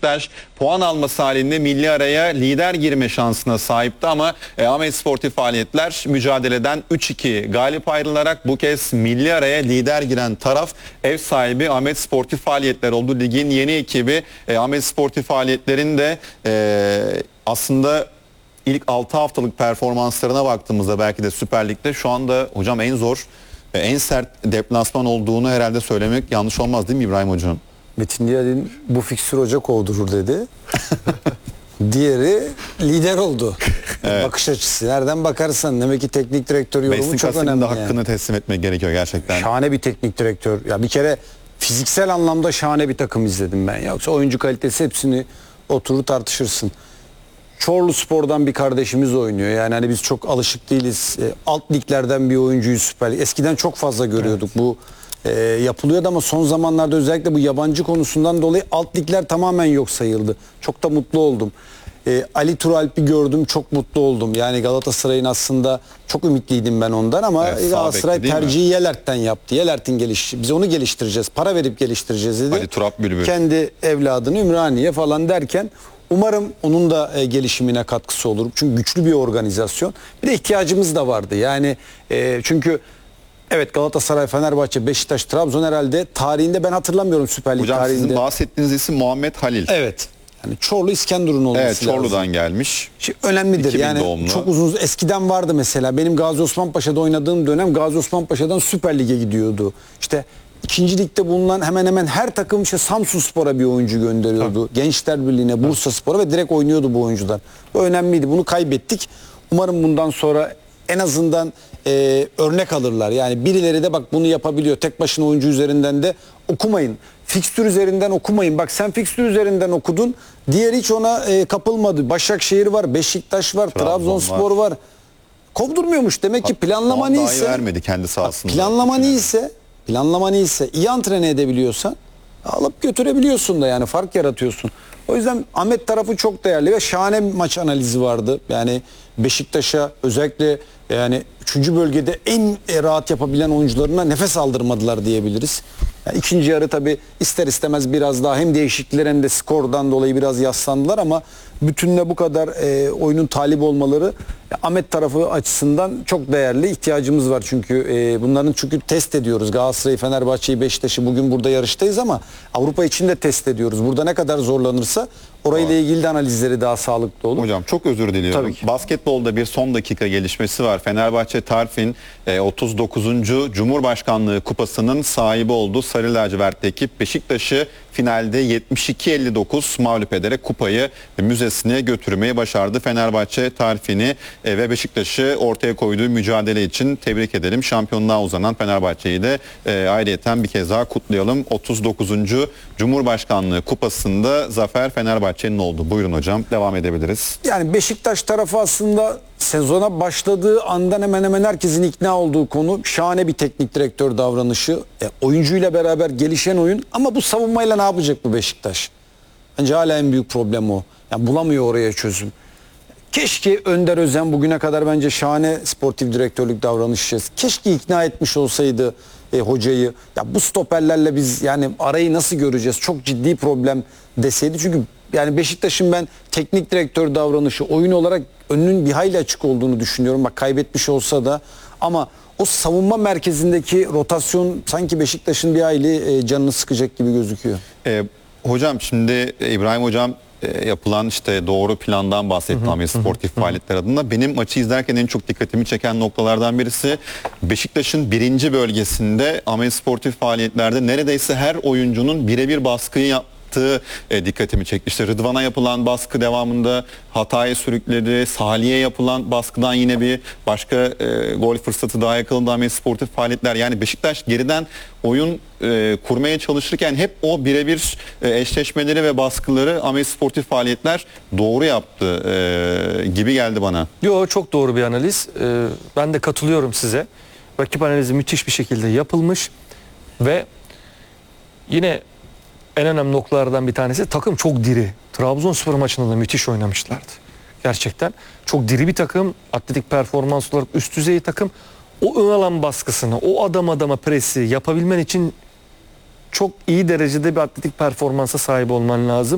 Beşiktaş puan alması halinde milli araya lider girme şansına sahipti ama Ahmet Sportif Faaliyetler mücadeleden 3-2 galip ayrılarak bu kez milli araya lider giren taraf ev sahibi Ahmet Sportif Faaliyetler oldu. Ligin yeni ekibi Ahmet Sportif Faaliyetler'in de aslında ilk 6 haftalık performanslarına baktığımızda belki de Süper Lig'de şu anda hocam en zor, en sert deplasman olduğunu herhalde söylemek yanlış olmaz değil mi İbrahim Hocam? Metin Diyalin bu fikstür hoca kovdurur dedi. Diğeri lider oldu. Evet. Bakış açısı. Nereden bakarsan demek ki teknik direktör yorumu çok önemli. De hakkını teslim etmek gerekiyor gerçekten. Şahane bir teknik direktör. Ya bir kere fiziksel anlamda şahane bir takım izledim ben. Yoksa oyuncu kalitesi hepsini oturur tartışırsın. Çorlu Spor'dan bir kardeşimiz oynuyor. Yani hani biz çok alışık değiliz. Alt liglerden bir oyuncuyu Süper Lig. Eskiden çok fazla görüyorduk. Evet. Bu yapılıyordu ama son zamanlarda özellikle bu yabancı konusundan dolayı alt ligler tamamen yok sayıldı. Çok da mutlu oldum. Ali Turalp'i gördüm, çok mutlu oldum. Yani Galatasaray'ın aslında çok ümitliydim ben ondan ama evet, Galatasaray tercihi Yelert'ten yaptı. Yelert'in biz onu geliştireceğiz. Para verip geliştireceğiz dedi. Ali Turalp Bülbül. Kendi evladını Ümraniye falan derken umarım onun da gelişimine katkısı olur. Çünkü güçlü bir organizasyon. Bir de ihtiyacımız da vardı. Yani çünkü evet Galatasaray, Fenerbahçe, Beşiktaş, Trabzon herhalde tarihinde ben hatırlamıyorum Süper Lig hocam, tarihinde. Hocam sizin bahsettiğiniz isim Muhammed Halil. Evet. Yani Çorlu İskenderun olması lazım. Evet, Çorlu'dan gelmiş. Şimdi önemlidir. Yani doğumlu. Çok uzun eskiden vardı mesela. Benim Gazi Osman Paşa'da oynadığım dönem Gazi Osman Paşa'dan Süper Lig'e gidiyordu. İşte İkinci ligde bulunan hemen hemen her takım işte Samsunspor'a bir oyuncu gönderiyordu. Tabii. Gençler Birliği'ne, Bursaspor'a ve direkt oynuyordu bu oyuncular. Bu önemliydi. Bunu kaybettik. Umarım bundan sonra en azından örnek alırlar. Yani birileri de bak bunu yapabiliyor. Tek başına oyuncu üzerinden de okumayın. Fikstür üzerinden okumayın. Bak sen fikstür üzerinden okudun. Diğeri hiç ona kapılmadı. Başakşehir var, Beşiktaş var, Trabzonspor var. Kovdurmuyormuş. Demek ki planlaman iyiyse. Vermedi kendi sahasında. Planlaman iyiyse, iyi antrenör edebiliyorsan alıp götürebiliyorsun da yani fark yaratıyorsun. O yüzden Ahmet tarafı çok değerli ve şahane bir maç analizi vardı. Yani Beşiktaş'a özellikle yani 3. bölgede en rahat yapabilen oyuncularına nefes aldırmadılar diyebiliriz. Yani ikinci yarı tabii ister istemez biraz daha hem değişiklikler hem de skordan dolayı biraz yaslandılar ama bütünle bu kadar oyunun talibi olmaları Ahmet tarafı açısından çok değerli. İhtiyacımız var çünkü bunların test ediyoruz. Galatasaray'ı, Fenerbahçe'yi, Beşiktaş'ı bugün burada yarıştayız ama Avrupa için de test ediyoruz. Burada ne kadar zorlanırsa orayla ilgili de analizleri daha sağlıklı olur. Hocam çok özür diliyorum. Basketbolda bir son dakika gelişmesi var. Fenerbahçe Tarfin 39. Cumhurbaşkanlığı Kupası'nın sahibi oldu. Sarı lacivertli ekip Beşiktaş'ı finalde 72-59 mağlup ederek kupayı müzesine götürmeyi başardı. Fenerbahçe Tarfin'i ve Beşiktaş'ı ortaya koyduğu mücadele için tebrik edelim. Şampiyonluğa uzanan Fenerbahçe'yi de ayrıyeten bir kez daha kutlayalım. 39. Cumhurbaşkanlığı Kupası'nda zafer Fenerbahçe'nin oldu. Buyurun hocam, devam edebiliriz. Yani Beşiktaş tarafı aslında sezona başladığı andan hemen hemen herkesin ikna olduğu konu şahane bir teknik direktör davranışı. Oyuncuyla beraber gelişen oyun ama bu savunmayla ne yapacak bu Beşiktaş? Bence hala en büyük problem o. Yani bulamıyor oraya çözüm. Keşke Önder Özen bugüne kadar bence şahane sportif direktörlük davranışı. Keşke ikna etmiş olsaydı hocayı. Ya bu stoperlerle biz yani arayı nasıl göreceğiz? Çok ciddi problem deseydi. Çünkü yani Beşiktaş'ın ben teknik direktör davranışı oyun olarak önünün bir hayli açık olduğunu düşünüyorum. Bak kaybetmiş olsa da ama o savunma merkezindeki rotasyon sanki Beşiktaş'ın bir hayli canını sıkacak gibi gözüküyor. Hocam şimdi İbrahim hocam yapılan işte doğru plandan bahsetti Ahmet Sportif Faaliyetler adına. Benim maçı izlerken en çok dikkatimi çeken noktalardan birisi Beşiktaş'ın 1. bölgesinde Ahmet Sportif Faaliyetlerde neredeyse her oyuncunun birebir baskıyı yaptığı dikkatimi çekti. İşte Rıdvan'a yapılan baskı devamında hataya sürükledi. Salih'e yapılan baskıdan yine bir başka gol fırsatı daha yakaladı Ahmet Sportif Faaliyetler. Yani Beşiktaş geriden oyun kurmaya çalışırken hep o birebir eşleşmeleri ve baskıları Ahmet Sportif Faaliyetler doğru yaptı gibi geldi bana. Yo, çok doğru bir analiz. Ben de katılıyorum size. Rakip analizi müthiş bir şekilde yapılmış ve yine en önemli noktalardan bir tanesi takım çok diri. Trabzonspor maçında da müthiş oynamışlardı. Gerçekten çok diri bir takım. Atletik performans olarak üst düzey takım. O ön alan baskısını, o adam adama presi yapabilmen için çok iyi derecede bir atletik performansa sahip olman lazım.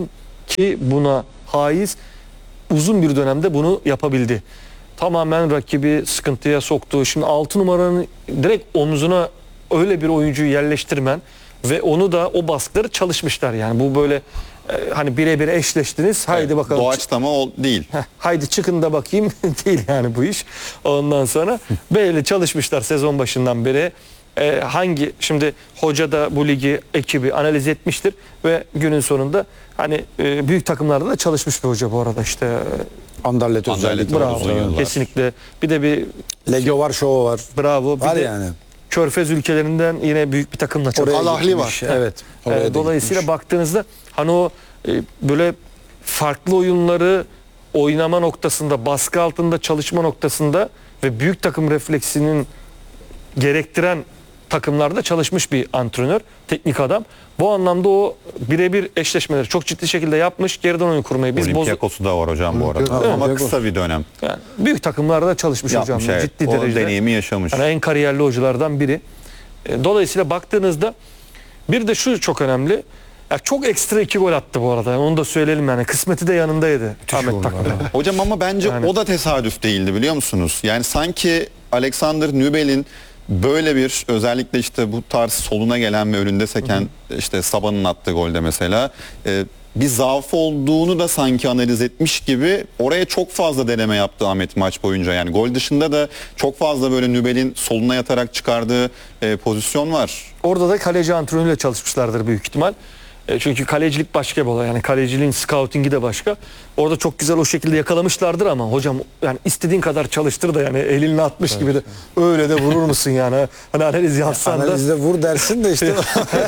ki buna haiz uzun bir dönemde bunu yapabildi. Tamamen rakibi sıkıntıya soktu. Şimdi 6 numaranın direkt omzuna öyle bir oyuncuyu yerleştirmen ve onu da o baskıları çalışmışlar. Yani bu böyle hani birebir eşleştiniz. Haydi bakalım. Doğaçlama değil. Haydi çıkın da bakayım değil yani bu iş. Ondan sonra böyle çalışmışlar sezon başından beri. Şimdi hoca da bu ligi ekibi analiz etmiştir ve günün sonunda hani büyük takımlarda da çalışmış bir hoca bu arada işte. Anderlet özellikle. Bravo. Uzun yıllar. Kesinlikle. Bir de bir Legio var, Şovo var. bravo. Bir Var de yani. Körfez ülkelerinden yine büyük bir takımla çalışmış. Oraya Al-Ahli gitmiş. var. Evet. Oraya da Dolayısıyla gitmiş. baktığınızda hani o böyle farklı oyunları oynama noktasında, baskı altında çalışma noktasında ve büyük takım refleksinin gerektiren takımlarda çalışmış bir antrenör, teknik adam. Bu anlamda o birebir eşleşmeleri çok ciddi şekilde yapmış. Geriden oyun kurmayı biz Olympiakos'u da var hocam bu arada. Evet. Ama kısa bir dönem. yani büyük takımlarda çalışmış Yapmış, hocam. evet. Ciddi O derecede. deneyimi yaşamış. Yani en kariyerli hocalardan biri. Dolayısıyla baktığınızda bir de şu çok önemli. Ya çok ekstra 2 gol attı bu arada. Onu da söyleyelim yani. Kısmeti de yanındaydı. Ahmet Takım'da. Hocam ama bence Yani. o da tesadüf değildi biliyor musunuz? Yani sanki Alexander Nübel'in böyle bir özellikle işte bu tarz soluna gelen ve önünde seken işte Sabah'ın attığı golde mesela bir zaaf olduğunu da sanki analiz etmiş gibi oraya çok fazla deneme yaptı Ahmet maç boyunca. Yani gol dışında da çok fazla böyle Nübel'in soluna yatarak çıkardığı pozisyon var. Orada da kaleci antrenörüyle çalışmışlardır büyük ihtimal. Çünkü kalecilik başka bir olay. Yani kaleciliğin scoutingi de başka. Orada çok güzel o şekilde yakalamışlardır ama hocam yani istediğin kadar çalıştır da yani elinle atmış gibi de öyle de vurur musun yani? Hani analiz yapsan da. Analizde vur dersin de işte.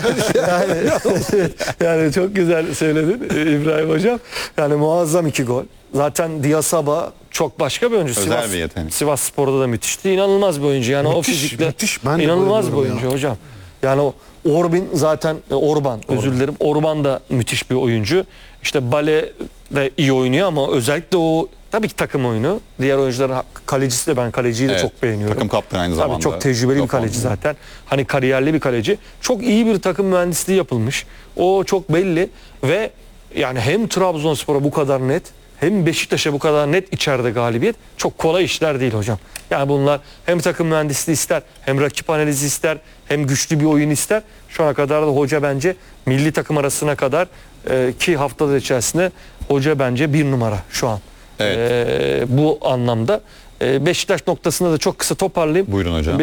Yani çok güzel söyledin İbrahim hocam. Yani muazzam 2 gol. Zaten Diasaba çok başka bir oyuncu. Özel bir yetenek. Sivas Spor'da da müthişti. İnanılmaz bir oyuncu. Yani o Müthiş, fizikle müthiş. Ben de inanılmaz bir bayılıyorum oyuncu hocam. Yani o Orban özür dilerim. Orban da müthiş bir oyuncu. İşte Bale de iyi oynuyor ama özellikle o tabii ki takım oyunu. Diğer oyuncuların kalecisi de ben kaleciyi de Evet, çok beğeniyorum. takım kaptanı aynı zamanda. Tabii çok tecrübeli bir Çok kaleci fazla. zaten. Hani kariyerli bir kaleci. Çok iyi bir takım mühendisliği yapılmış. O çok belli ve yani hem Trabzonspor'a bu kadar net hem Beşiktaş'a bu kadar net içeride galibiyet çok kolay işler değil hocam. Yani bunlar hem takım mühendisliği ister, hem rakip analizi ister, hem güçlü bir oyun ister. Şu ana kadar da hoca bence milli takım arasına kadar ki haftalar içerisinde hoca bence 1 numara şu an. Evet. Bu anlamda. Beşiktaş noktasında da çok kısa toparlayayım. Buyurun hocam.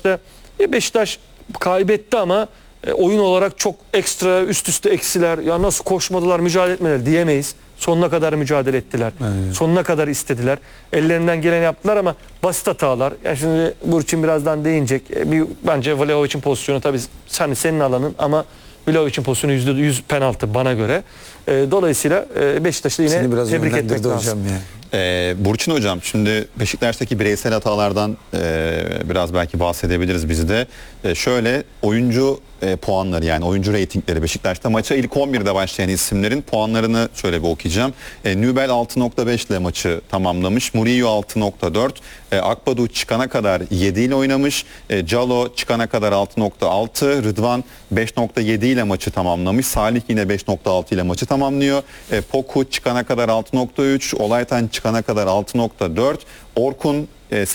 Beşiktaş kaybetti ama oyun olarak çok ekstra üst üste eksiler. Ya nasıl koşmadılar, mücadele etmediler diyemeyiz. Sonuna kadar mücadele ettiler. Evet. Sonuna kadar istediler. Ellerinden geleni yaptılar ama basit hatalar. Yani şimdi Burçin birazdan değinecek. Bence Vlahovic'in pozisyonu tabii senin alanın ama Vlahovic'in pozisyonu %100 penaltı bana göre. Dolayısıyla Beşiktaş'ı yine Seni biraz tebrik etmek yönlendirdi lazım. hocam ya. Burçin hocam şimdi Beşiktaş'taki bireysel hatalardan biraz belki bahsedebiliriz biz de. Şöyle oyuncu puanları yani oyuncu reytingleri Beşiktaş'ta maça ilk 11'de başlayan isimlerin puanlarını şöyle bir okuyacağım. Nübel 6.5 ile maçı tamamlamış. Murillo 6.4. Akbadu çıkana kadar 7 ile oynamış. Calo çıkana kadar 6.6. Rıdvan 5.7 ile maçı tamamlamış. Salih yine 5.6 ile maçı tamamlıyor. Poku çıkana kadar 6.3. Olaytan çıkana kadar 6.4. Orkun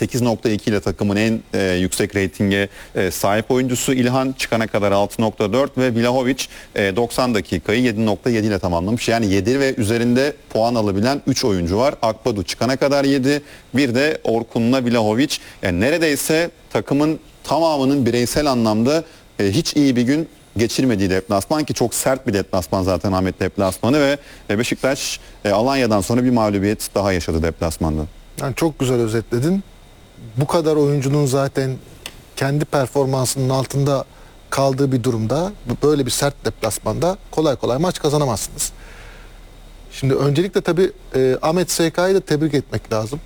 8.2 ile takımın en yüksek reytinge sahip oyuncusu. İlhan çıkana kadar 6.4 ve Vlahovic 90 dakikayı 7.7 ile tamamlamış. Yani 7 ve üzerinde puan alabilen 3 oyuncu var. Akbadu çıkana kadar 7. Bir de Orkun'la Vlahovic. Yani neredeyse takımın tamamının bireysel anlamda hiç iyi bir gün geçirmediği deplasman ki çok sert bir deplasman zaten Ahmet deplasmanı ve Beşiktaş Alanya'dan sonra bir mağlubiyet daha yaşadı deplasmanda. Yani çok güzel özetledin. Bu kadar oyuncunun zaten kendi performansının altında kaldığı bir durumda böyle bir sert deplasmanda kolay kolay maç kazanamazsınız. Şimdi öncelikle tabii Ahmet SK'yı da tebrik etmek lazım.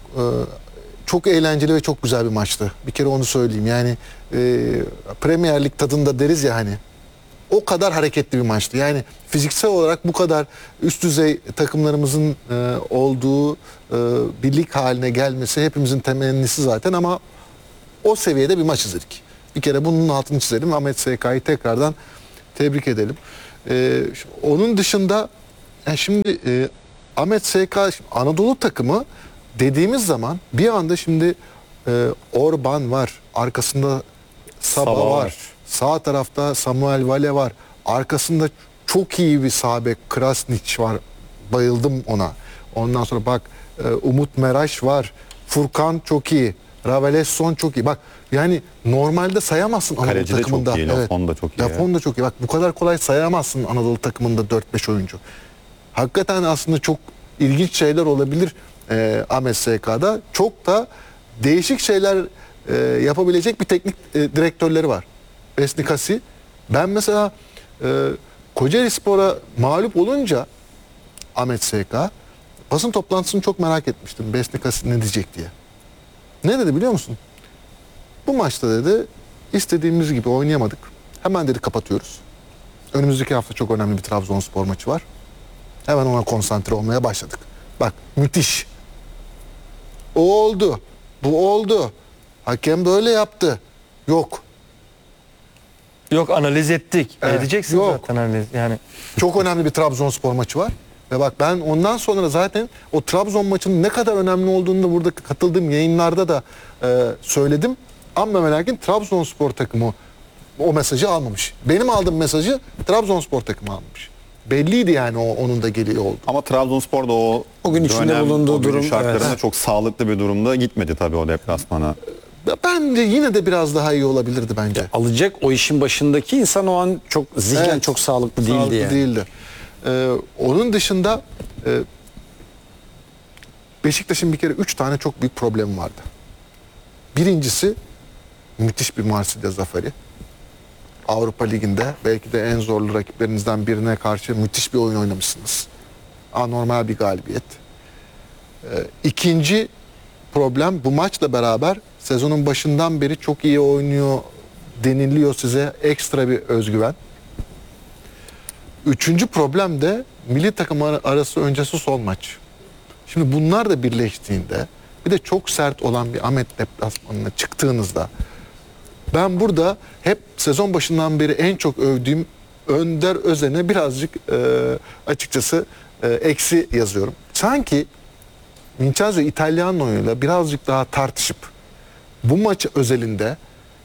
Çok eğlenceli ve çok güzel bir maçtı. Bir kere onu söyleyeyim. Yani Premier Lig tadında deriz ya hani. O kadar hareketli bir maçtı. Yani fiziksel olarak bu kadar üst düzey takımlarımızın olduğu bir lig haline gelmesi hepimizin temennisi zaten ama o seviyede bir maç izledik. Bir kere bunun altını çizelim. Ahmet SK'yı tekrardan tebrik edelim. Onun dışında Yani şimdi Ahmet SK Anadolu takımı dediğimiz zaman bir anda şimdi Orban var. Arkasında Saba Saba var. var. Sağ tarafta Samuel Vale var. Arkasında çok iyi bir sağ bek Krasnić var. Bayıldım ona. Ondan sonra bak Umut Meraş var. Furkan çok iyi. Ravelesson çok iyi. Bak yani normalde sayamazsın Anadolu Kaleci de çok takımında. iyi, Lafon da çok iyi. Lafon da çok iyi. Bak bu kadar kolay sayamazsın Anadolu takımında 4-5 oyuncu. Hakikaten aslında çok ilginç şeyler olabilir Ahmet SK'da. Çok da değişik şeyler yapabilecek bir teknik direktörleri var. Besnikasi. Ben mesela Kocaeli Spor'a mağlup olunca Ahmet SK basın toplantısını çok merak etmiştim. Besnikasi ne diyecek diye. Ne dedi biliyor musun? Bu maçta dedi istediğimiz gibi oynayamadık. Hemen dedi kapatıyoruz. Önümüzdeki hafta çok önemli bir Trabzonspor maçı var. Hemen ona konsantre olmaya başladık. Bak müthiş. O oldu. Bu oldu. Hakem böyle yaptı. Yok. Yok, analiz ettik. Evet, Edeceksin yok. zaten analiz. Yani Çok önemli bir Trabzonspor maçı var. Ve bak ben ondan sonra zaten o Trabzon maçının ne kadar önemli olduğunu da burada katıldığım yayınlarda da söyledim. Ama ve lakin Trabzonspor takımı o mesajı almamış. Benim aldığım mesajı Trabzonspor takımı almış. Belliydi yani onun da geliyor oldu. Ama Trabzonspor da o gün içinde bulunduğu o günün durum, şartlarında evet. çok sağlıklı bir durumda gitmedi tabii o deplasmana. Bence yine de biraz daha iyi olabilirdi bence. Alacak o işin başındaki insan o an çok zihnen Evet. çok sağlıklı değildi Sağlıklı yani. değildi. Onun dışında Beşiktaş'ın bir kere 3 tane çok büyük problemi vardı. Birincisi müthiş bir Marsilya zaferi. Avrupa Ligi'nde belki de en zorlu rakiplerinizden birine karşı müthiş bir oyun oynamışsınız. Anormal bir galibiyet. İkinci problem bu maçla beraber sezonun başından beri çok iyi oynuyor deniliyor size, ekstra bir özgüven. Üçüncü problem de milli takım arası öncesi son maç. Şimdi bunlar da birleştiğinde bir de çok sert olan bir Ahmet deplasmanına çıktığınızda ben burada hep sezon başından beri en çok övdüğüm Önder Özen'e birazcık açıkçası eksi yazıyorum. Sanki Vincenzo Italiano'yla birazcık daha bu maç özelinde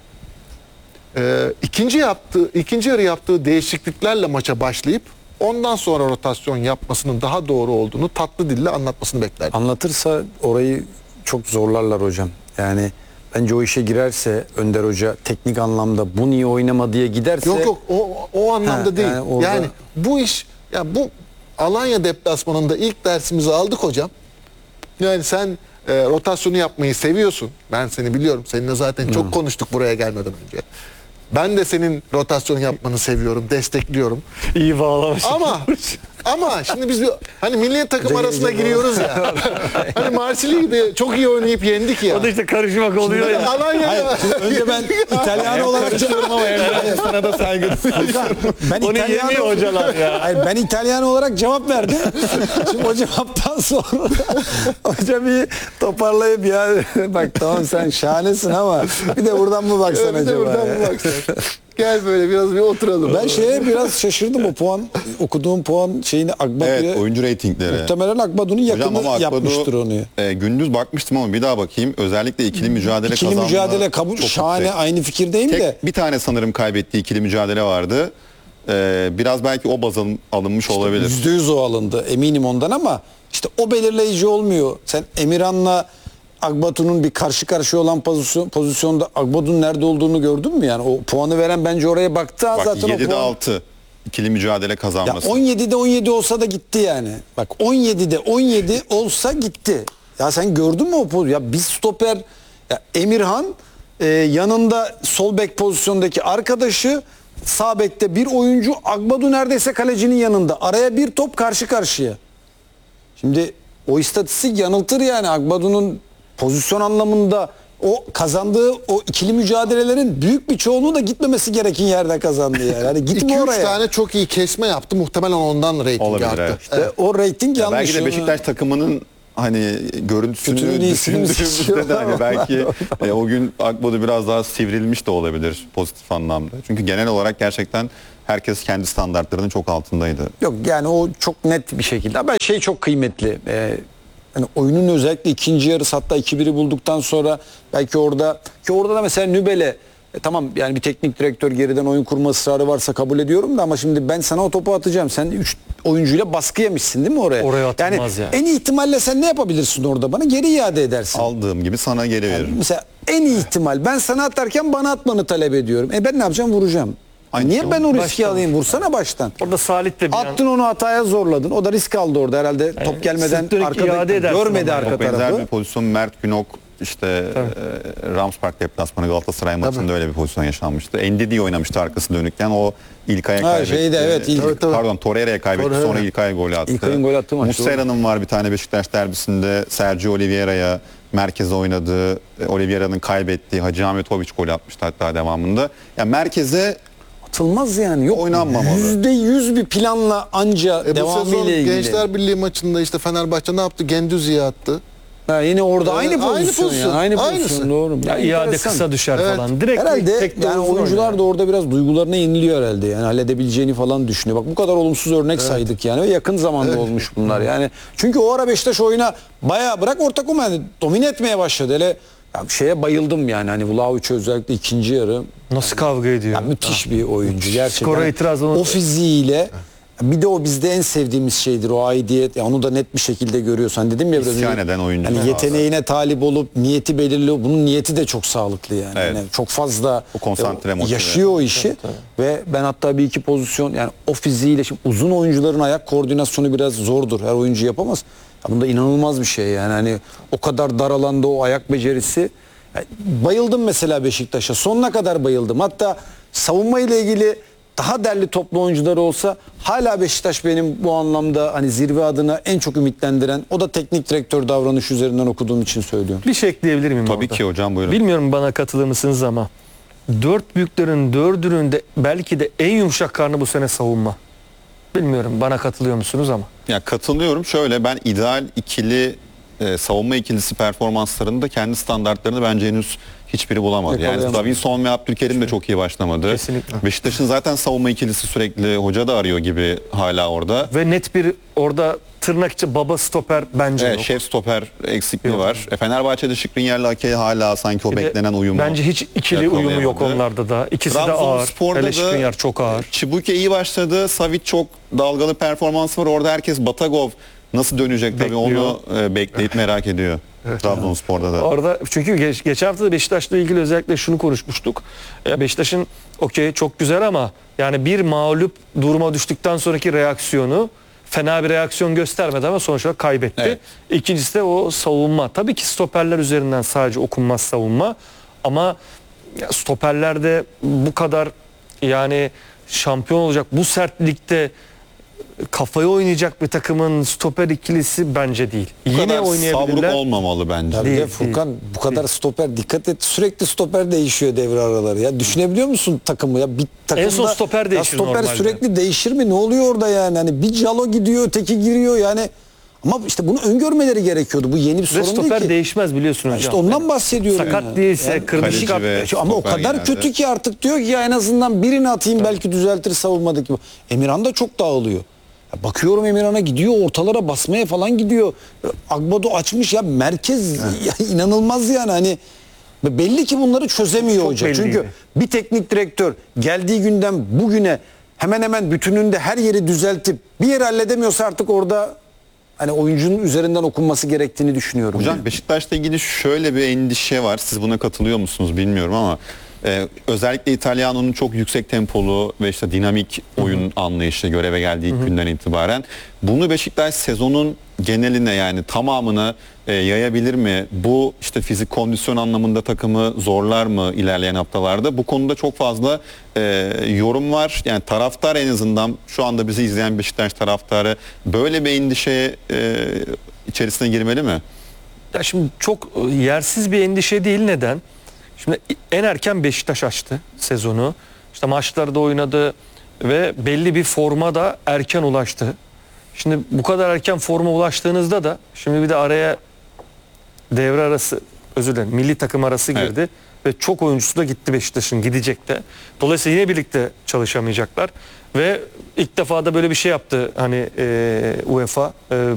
ikinci yarı yaptığı değişikliklerle maça başlayıp ondan sonra rotasyon yapmasının daha doğru olduğunu tatlı dille anlatmasını beklerdim. Anlatırsa orayı çok zorlarlar hocam. Yani bence o işe girerse Önder Hoca teknik anlamda bu niye oynama diye giderse Yok o anlamda Ha, değil. yani orada- Yani bu iş ya bu Alanya deplasmanında ilk dersimizi aldık hocam. Yani sen rotasyonu yapmayı seviyorsun. Ben seni biliyorum. Seninle zaten çok konuştuk buraya gelmeden önce. Ben de senin rotasyon yapmanı seviyorum, destekliyorum. iyi bağlamış. Ama şimdi biz hani milli takım arasına giriyoruz ya. Hani Marsilya'yı da çok iyi oynayıp yendik ya. O da işte karışmak oluyor ya. Alanya'da önce ben İtalyan olarak Sana da saygı ben Onu İtalyan yemiyor hocalar ya. Hayır, ben İtalyan olarak cevap verdim. Şimdi o cevaptan sonra hoca bir toparlayıp ya bak tamam sen şahanesin ama bir de buradan mı baksan bir de acaba buradan ya? mı baksan? Gel böyle biraz bir oturalım. Ben şeye biraz şaşırdım o puan okuduğum puan şeyini Akbadu'ya. Evet, oyuncu reytingleri. Muhtemelen Akbadu'nun Hocam yakını ama Akbadu, yapmıştır onu. gündüz bakmıştım ama bir daha bakayım. Özellikle ikili mücadele İkili kazanma mücadele kabul çok şahane yüksek. aynı fikirdeyim de. Bir tane sanırım kaybettiği ikili mücadele vardı. Biraz belki o baz olabilir. %100 o alındı eminim ondan ama işte o belirleyici olmuyor. Sen Emirhan'la Akbatu'nun bir karşı karşıya olan pozisyonda Akbatu'nun nerede olduğunu gördün mü? Yani o puanı veren bence oraya baktı. Bak Zaten o 7'de puan... 6 ikili mücadele Ya kazanması. 17'de 17 olsa da gitti yani. Bak 17'de 17 olsa gitti. Ya sen gördün mü o pozisyonu? Ya bir stoper ya Emirhan yanında sol bek pozisyondaki arkadaşı sağ bekte bir oyuncu Akbadu neredeyse kalecinin yanında. Araya bir top karşı karşıya. Şimdi o istatistik yanıltır yani Akbadu'nun pozisyon anlamında o kazandığı o ikili mücadelelerin büyük bir çoğunluğu da gitmemesi gereken yerde kazandı yani. Yani gitme 2-3 oraya. tane çok iyi kesme yaptı. Muhtemelen ondan reyting Olabilir, arttı. evet. İşte o reyting yanlış. Belki de Beşiktaş takımının hani görüntüsünü Kötünün iyisini mi düşündüğümüzde de hani seçiyorlar? belki o gün Akbodu biraz daha sivrilmiş de olabilir pozitif anlamda. Çünkü genel olarak gerçekten herkes kendi standartlarının çok altındaydı. Yok yani o çok net bir şekilde. Ben şey çok kıymetli. Hani oyunun özellikle ikinci yarısı, hatta 2-1'i bulduktan sonra belki orada da mesela Nübel'e tamam yani bir teknik direktör geriden oyun kurma ısrarı varsa kabul ediyorum da, ama şimdi ben sana o topu atacağım. Sen 3 oyuncuyla baskı yemişsin değil mi oraya? Oraya atılmaz yani. En iyi ihtimalle sen ne yapabilirsin orada? Bana geri iade edersin. Aldığım gibi sana geri veririm. Mesela en iyi ihtimal ben sana atarken bana atmanı talep ediyorum. Ben ne yapacağım? Vuracağım. Aynı Niye şey ben o riski baştan. alayım? Vursana baştan. Orada Salih de bir an- Attın onu, hataya zorladın. O da risk aldı orada herhalde. Top gelmeden sırt dönük arkada iade edersin görmedi ama. arka Çok benzer tarafı. bir pozisyon Mert Günok işte Ramspark deplasmanı Galatasaray maçında öyle bir pozisyon yaşanmıştı. Ndidi oynamıştı arkası dönükken, o İlkay'a Ha, kaybetti. şeyde evet, ilk- Evet, evet. Pardon, Torreira'ya kaybetti, Torreira. sonra İlkay'a gol attı. İlkay'ın gol attığı maç, Muslera'nın var bir tane Beşiktaş derbisinde Sergio Oliveira'ya merkeze oynadığı, Oliveira'nın kaybettiği Hacı Ahmetoviç gol atmıştı hatta devamında. Yani merkeze Atılmaz yani. Yok. Oynanmamalı. %100 bir planla anca Bu sezon devamıyla ilgili. Gençler Birliği maçında işte Fenerbahçe ne yaptı? Gendüzi'ye attı. Ha, yine orada aynı Aynı pozisyon. pozisyon. Yani, aynı Aynısı. pozisyon doğru. Ya Yani iade enteresan. kısa düşer Evet. falan. Direkt Herhalde tek de yani uzun oyuncular oynar. da orada biraz duygularına yeniliyor herhalde. Yani halledebileceğini falan düşünüyor. Bak bu kadar olumsuz örnek saydık yani ve yakın zamanda olmuş bunlar. Yani çünkü o ara Beşiktaş oyuna bayağı bırak ortak olma, yani domine etmeye başladı. Hele ya şeye bayıldım yani, hani Vlahovic özellikle ikinci yarı Nasıl kavga ediyor? ya müthiş bir oyuncu gerçekten. Skora itiraz onu- O fiziğiyle, bir de o bizde en sevdiğimiz şeydir o aidiyet. Ya onu da net bir şekilde görüyorsun. Dedim ya biraz İsyan önce, eden oyuncu. hani yeteneğine talip olup niyeti belirli. Bunun niyeti de çok sağlıklı yani. Evet. Yani çok fazla O konsantre, motive. yaşıyor o işi. Ve ben hatta bir iki pozisyon, yani o fiziğiyle, şimdi uzun oyuncuların ayak koordinasyonu biraz zordur. Her oyuncu yapamaz. Ya bunda inanılmaz bir şey yani. Hani o kadar dar alanda o ayak becerisi. Yani bayıldım mesela Beşiktaş'a. Sonuna kadar bayıldım. Hatta savunma ile ilgili daha derli toplu oyuncuları olsa hala Beşiktaş benim bu anlamda hani zirve adına en çok ümitlendiren, o da teknik direktör davranış üzerinden okuduğum için söylüyorum. Bir şey ekleyebilir miyim Tabii orada? ki hocam, buyurun. Bilmiyorum bana katılır mısınız ama dört büyüklerin dördünün de belki de en yumuşak karnı bu sene savunma. Bilmiyorum bana katılıyor musunuz ama. Ya katılıyorum. Şöyle, ben ideal ikili savunma ikilisi performanslarında kendi standartlarını bence henüz hiçbiri bulamadı. Yani Yakalayamadı. Davinson ve Abdülkerim de çok iyi başlamadı. Kesinlikle. Beşiktaş'ın zaten savunma ikilisi sürekli hoca da arıyor gibi hala orada. Ve net bir orada tırnak içi baba stoper bence Evet, yok. şef stoper eksikliği Yok. var. Fenerbahçe'de Skriniar'la Ake hala sanki o Bir de beklenen uyumu bence hiç ikili uyumu yok yakalayamadı. onlarda da. İkisi de ağır. Trabzonspor'da Hele Skriniar çok ağır. Çibuke iyi başladı. Savic çok dalgalı performans var. Orada herkes Batagov nasıl dönecek tabii Bekliyor. onu bekleyip merak ediyor. Trabzonspor'da da. Orada çünkü geçen hafta da Beşiktaş'la ilgili özellikle şunu konuşmuştuk. Beşiktaş'ın okey çok güzel ama yani bir mağlup duruma düştükten sonraki reaksiyonu fena bir reaksiyon göstermedi ama sonuç olarak kaybetti. Evet. İkincisi de o savunma. Tabii ki stoperler üzerinden sadece okunmaz savunma ama ya stoperlerde bu kadar yani şampiyon olacak bu sertlikte kafaya oynayacak bir takımın stoper ikilisi bence değil. Bu Yine kadar savruk oynayabilirler. olmamalı bence. Ya bir Değil, de Furkan bu kadar stoper, dikkat et, sürekli stoper değişiyor devre araları ya. Düşünebiliyor musun takımı ya? Bir takımda En son stoper ya değişir stoper normalde. sürekli değişir mi? Ne oluyor orada yani? Hani bir Calo gidiyor, öteki giriyor yani. Ama işte bunu öngörmeleri gerekiyordu. Bu yeni bir Ve sorun değil stoper ki. değişmez biliyorsun hocam. İşte ondan bahsediyorum. Sakat yani. değilse, Yani kırmızı kaleci kart. ve ama o stoper kadar genelde. kötü ki artık diyor ki ya en azından birini atayım belki düzeltir savunmadaki. Emirhan da çok dağılıyor. Ya bakıyorum Emirhan'a gidiyor, ortalara basmaya falan gidiyor. Agbado açmış ya, merkez ya inanılmaz yani, hani belli ki bunları çözemiyor Çok hoca. belliydi. Çünkü bir teknik direktör geldiği günden bugüne hemen hemen bütününde her yeri düzeltip bir yeri halledemiyorsa artık orada hani oyuncunun üzerinden okunması gerektiğini düşünüyorum. Hocam yani. Beşiktaş'la ilgili şöyle bir endişe var. Siz buna katılıyor musunuz bilmiyorum ama özellikle İtalyano'nun çok yüksek tempolu ve işte dinamik oyun anlayışı göreve geldiği ilk günden itibaren. Bunu Beşiktaş sezonun geneline, yani tamamına yayabilir mi? Bu işte fizik kondisyon anlamında takımı zorlar mı ilerleyen haftalarda? Bu konuda çok fazla yorum var. Yani taraftar, en azından şu anda bizi izleyen Beşiktaş taraftarı böyle bir endişeye içerisine girmeli mi? Ya şimdi çok yersiz bir endişe değil. Neden? Şimdi en erken Beşiktaş açtı sezonu. İşte maçlarda oynadı ve belli bir forma da erken ulaştı. Şimdi bu kadar erken forma ulaştığınızda da şimdi bir de araya devre arası, özür dilerim, milli takım arası girdi ve çok oyuncusu da gitti Beşiktaş'ın, gidecek de. Dolayısıyla yine birlikte çalışamayacaklar ve ilk defa da böyle bir şey yaptı hani UEFA.